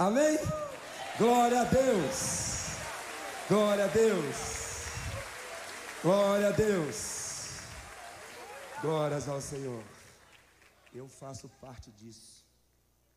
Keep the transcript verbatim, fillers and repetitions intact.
Amém? Glória a Deus. Glória a Deus. Glória a Deus. Glórias ao Senhor. Eu faço parte disso.